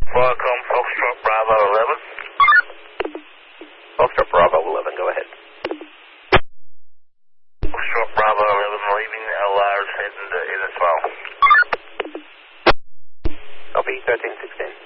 Welcome, Foxtrot Bravo 11. Foxtrot Bravo 11, go ahead. Foxtrot Bravo 11, leaving LR's heading in as well. Copy, 1316.